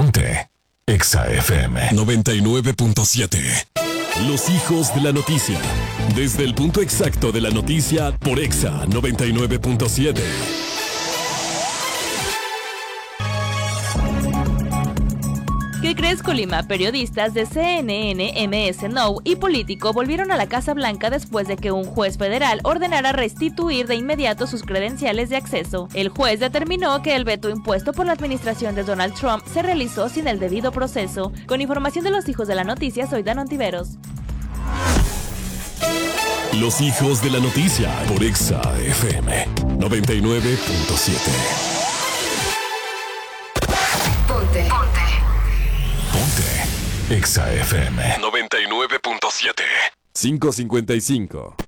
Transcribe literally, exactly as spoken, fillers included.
Ponte Exa F M noventa y nueve punto siete. Los hijos de la noticia. Desde el punto exacto de la noticia por Exa noventa y nueve punto siete. ¿Qué crees, Colima? Periodistas de C N N, M S Now y Político volvieron a la Casa Blanca después de que un juez federal ordenara restituir de inmediato sus credenciales de acceso. El juez determinó que el veto impuesto por la administración de Donald Trump se realizó sin el debido proceso. Con información de los hijos de la noticia, soy Dan Ontiveros. Los hijos de la noticia por Exa F M noventa y nueve punto siete. Ponte. Ponte. Ponte Exa F M noventa y nueve punto siete. cinco cincuenta y cinco.